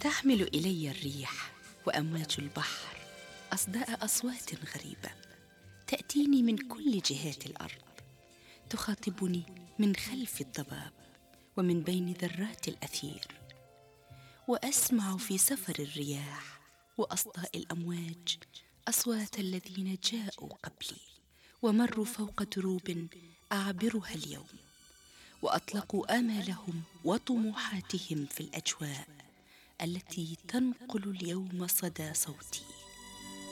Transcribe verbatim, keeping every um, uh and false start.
تحمل إلي الريح وأمواج البحر أصداء أصوات غريبة تأتيني من كل جهات الأرض، تخاطبني من خلف الضباب ومن بين ذرات الأثير، وأسمع في سفر الرياح وأصداء الأمواج أصوات الذين جاءوا قبلي ومروا فوق دروب أعبرها اليوم، وأطلقوا آمالهم وطموحاتهم في الأجواء التي تنقل اليوم صدى صوتي.